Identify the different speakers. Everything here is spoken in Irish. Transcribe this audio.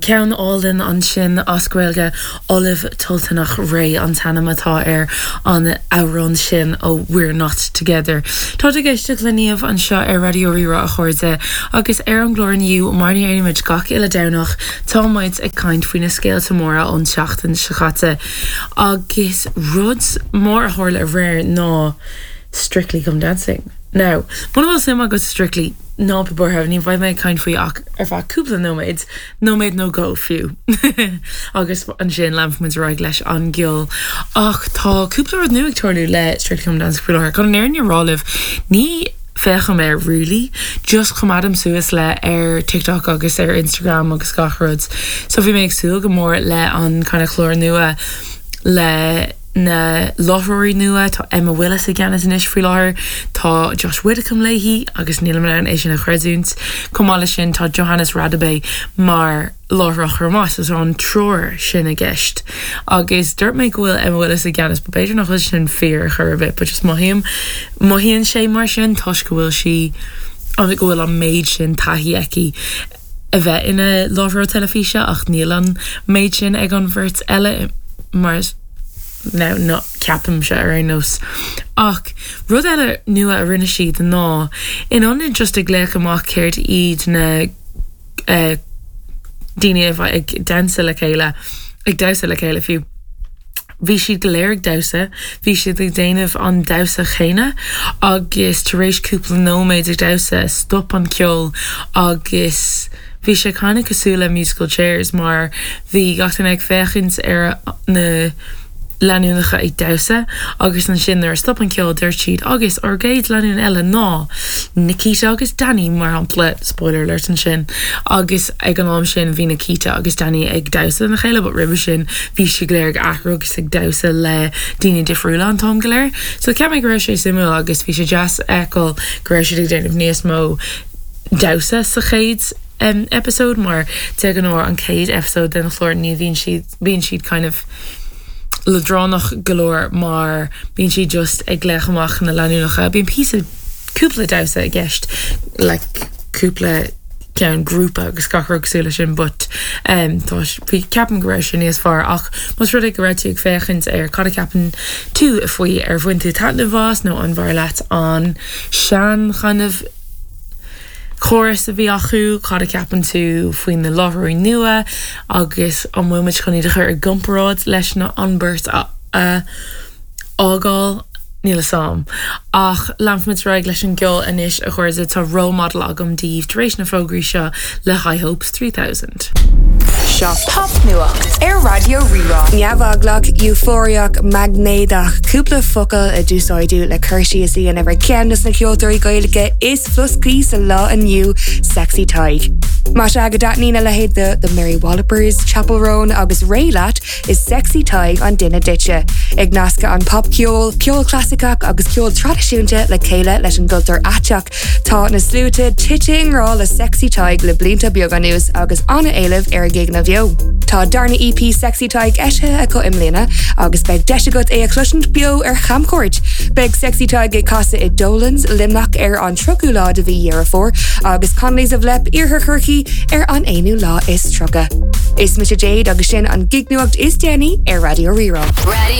Speaker 1: Ceann Alden an sin ascuilge Olive Tultanach Ray an tanamatá an áron sin ó We're Not Together. Tá a geiste gleníomh an seo Radio Rira a chuirde agus an glóirniu marní aimiid gach ile danach támaid ag caint faoine scéalta móra an seachtain seachata agus ruds mór a thorla rare ná Strictly Come Dancing. Now, one of us sim agus Strictly ná pe borthe ní bhaid mé caint faoi ach bha cúpla nóméid nó go fiú agus an sin lamfmuid roiig leis an gceol ach tá cúpla rud nuach tuairliú le Strictly Come Dancing fuileir gan an airne rálih ní fecha mé really just chumadam suas le TikTok agus Instagram agus gachruds so bhí méid súil go mór le an kind of chlór nua le na lottery nua tá Emma Willis again as inis frí láthir tá Josh Widdicombe leihi agus níl man é sin a chreidúnt cumála sin tá Johannes Radebe mar láthrochar más as an tror sin a gist agus dúirt méid go bhfuil Emma Willis again is beidir nach sin fear chur a bit but just mohíonn sé mar sin tois go bhfuil si an go bhfuil an méid sin taithí eici a bheith ina láthro telefíse ach níl an méid sin ag an bhirt eile mar now not ceapim se ar nos ach rud eile nua a rinne siad ná in an just a gléach amach céirt iad na daine ag dansa le chéile ag dausa le chéile fiú bhí siad go léir ag dausa bhí siad ag déanamh an dausa chéine agus taréis cúpla nóméid ag dausa stop an ceol agus bhí sé chana cosúla musical chairs mar bhí gachtain ag fechins ar na leanúnacha ag dausa agus an sin ar stop an ceol dúirt siad agus ar géad leanún eile ná Nikita agus Danny mar hapla spoiler alert an sin agus ag an am sin bhí Nikita agus Danny ag dausa na chéile but ribbe sin bhí si léir ag athru agus ag dausa le daoine difriúla an tom go léir so ceap ag rééis sé simú agus bhí sé jazz eáil go rééis siad ag déanamh níos mó dausa sa chéad episode mar te an óir an céad episode den chlór ní bhíonn siad kind of le dránach galore mar bíonn si just ag gléach na leanúnacha bíonn písa cúpla dausa a gceist le cúpla ceann grúpa agus gachragsúla sin but tá bhí ceapan go raibh sin níos fearr ach mas rud ag go raibh tú ag féchant ar cad ceapan tú a faoi ar bhain tú tana bhás nó an bhar leat an sean chanmh chorus a bhí acu cad ceapan tú faoin na láthraí nua agus an muimiid chuní de chuir ar gumperáid leis na anbert ágáil níla sam ach lamfmuid roiig leis an gceol inis a chuirde tá role model agam díobh taréis na fógraí seo le High Hopes 3000
Speaker 2: Seo pop nua ar Radio Rira.
Speaker 3: Neamhaglach euphoriach magnéadach cúpla focail a dúsáidú le chuirsí is íon ever ceannas na ceoltóirí gaeilge is fluscaí sa lá aniu Sexy Tiger. Má se agad datnína le héad the Mary Wallopers, Chapel Roan agus Raylat is Sexy Tiger an duine ditse. Ag nasca an pop ceol clásicach agus ceol tradiisiúnta le céile leis an gultar ateach tá na slúte titing rá le Sexy Tiger le blinta beagánús agus anna éileh ar a gig na bheo. Tá darna EP Sexy Tiger eise a go imléna agus beg deisiagat é a cluisiint bio ar chamcóirt. Beg Sexy Tiger casa i Dolans limnach ar an troú lá de bhí dhearafór agus conlays a bhlep ar churcií ar an éanú lá is troga. Is mu sé Jade agus sin an gignuacht is Jenny ar Radio Rira.